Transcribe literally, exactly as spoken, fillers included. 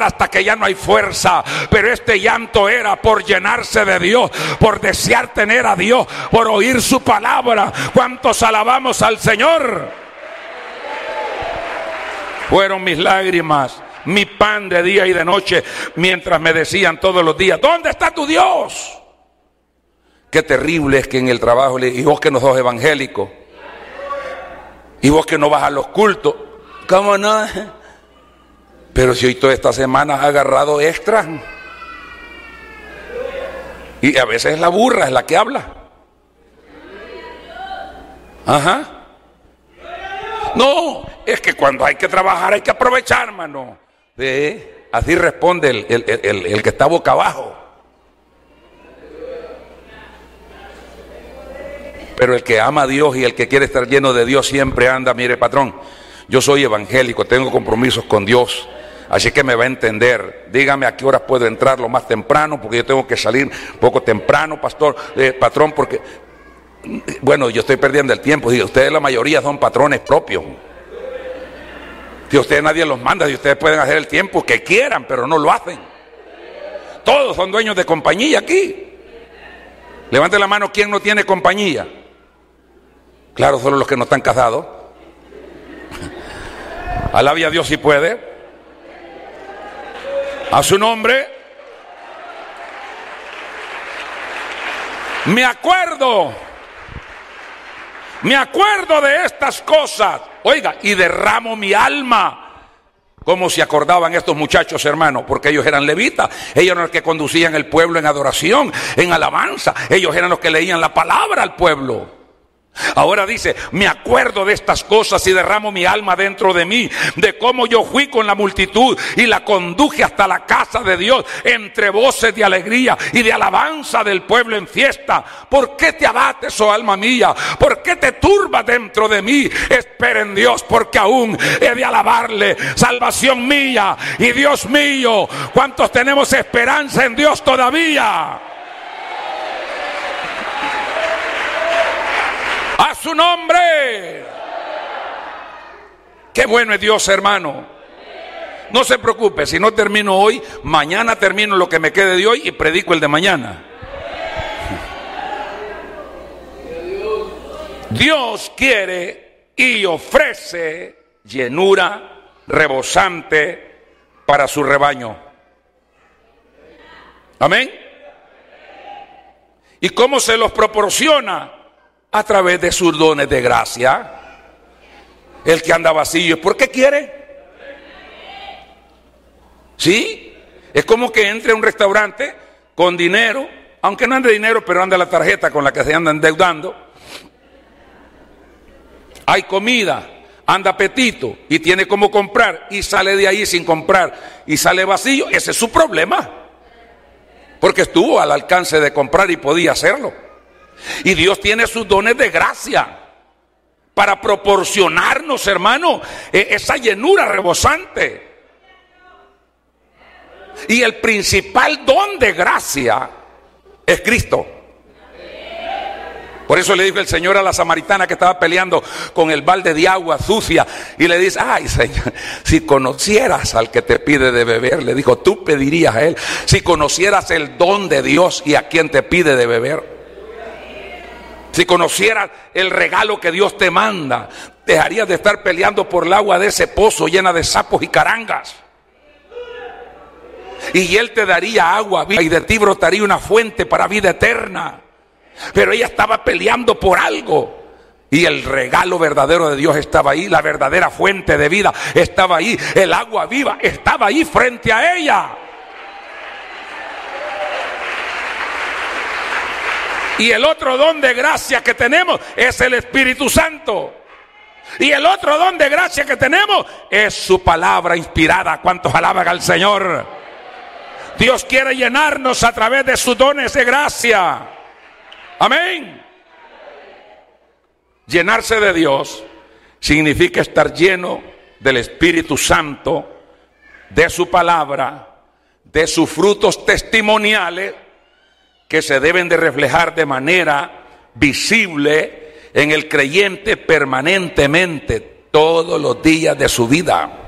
llorar hasta que ya no hay fuerza, pero este llanto era por llenarse de Dios, por desear tener a Dios, por oír su palabra. ¿Cuántos alabamos al Señor? Fueron mis lágrimas, mi pan de día y de noche, mientras me decían todos los días: ¿dónde está tu Dios? Qué terrible es que en el trabajo, y vos que no sos evangélico, y vos que no vas a los cultos, ¿cómo no? Pero si hoy toda esta semana has agarrado extras, y a veces la burra es la que habla. Ajá. No, es que cuando hay que trabajar hay que aprovechar, hermano. ¿Ve? Así responde el, el, el, el que está boca abajo. Pero el que ama a Dios y el que quiere estar lleno de Dios siempre anda: mire, patrón, yo soy evangélico, tengo compromisos con Dios, así que me va a entender. Dígame a qué horas puedo entrar lo más temprano, porque yo tengo que salir poco temprano, pastor, eh, patrón, porque, bueno, yo estoy perdiendo el tiempo. Digo, ustedes la mayoría son patrones propios. Si ustedes nadie los manda, si ustedes pueden hacer el tiempo que quieran, pero no lo hacen. Todos son dueños de compañía aquí. Levante la mano, ¿quién no tiene compañía? Claro, solo los que no están casados. Alabe a Dios si puede. A su nombre. Me acuerdo, me acuerdo de estas cosas. Oiga, y derramo mi alma. ¿Cómo se acordaban estos muchachos, hermanos? Porque ellos eran levitas, ellos eran los que conducían el pueblo en adoración, en alabanza. Ellos eran los que leían la palabra al pueblo. Ahora dice: me acuerdo de estas cosas y derramo mi alma dentro de mí, de cómo yo fui con la multitud y la conduje hasta la casa de Dios, entre voces de alegría y de alabanza del pueblo en fiesta. ¿Por qué te abates, oh alma mía? ¿Por qué te turbas dentro de mí? Espera en Dios, porque aún he de alabarle, salvación mía y Dios mío. ¿Cuántos tenemos esperanza en Dios todavía? ¡A su nombre! ¡Qué bueno es Dios, hermano! No se preocupe, si no termino hoy, mañana termino lo que me quede de hoy y predico el de mañana. Dios quiere y ofrece llenura rebosante para su rebaño. ¿Amén? ¿Y cómo se los proporciona? A través de sus dones de gracia. El que anda vacío, ¿por qué quiere? ¿Sí? Es como que entre a un restaurante con dinero, aunque no ande dinero, pero anda la tarjeta con la que se anda endeudando. Hay comida, anda apetito y tiene como comprar y sale de ahí sin comprar y sale vacío. Ese es su problema, porque estuvo al alcance de comprar y podía hacerlo. Y Dios tiene sus dones de gracia para proporcionarnos, hermano, esa llenura rebosante. Y el principal don de gracia es Cristo. Por eso le dijo el Señor a la samaritana que estaba peleando con el balde de agua sucia, y le dice: ay, Señor, si conocieras al que te pide de beber, le dijo, tú pedirías a él. Si conocieras el don de Dios y a quien te pide de beber, si conocieras el regalo que Dios te manda, dejarías de estar peleando por el agua de ese pozo llena de sapos y carangas. Y Él te daría agua viva y de ti brotaría una fuente para vida eterna. Pero ella estaba peleando por algo. Y el regalo verdadero de Dios estaba ahí, la verdadera fuente de vida estaba ahí, el agua viva estaba ahí frente a ella. Y el otro don de gracia que tenemos es el Espíritu Santo. Y el otro don de gracia que tenemos es su palabra inspirada. ¿Cuántos alaban al Señor? Dios quiere llenarnos a través de sus dones de gracia. Amén. Llenarse de Dios significa estar lleno del Espíritu Santo, de su palabra, de sus frutos testimoniales, que se deben de reflejar de manera visible en el creyente permanentemente todos los días de su vida.